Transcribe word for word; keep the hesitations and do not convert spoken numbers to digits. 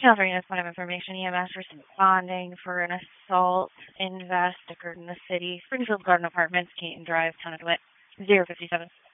California Point of Information, E M S responding for an assault in Vest occurred in the city. Springfield Garden Apartments, Keaton Drive, Town of DeWitt, zero fifty-seven.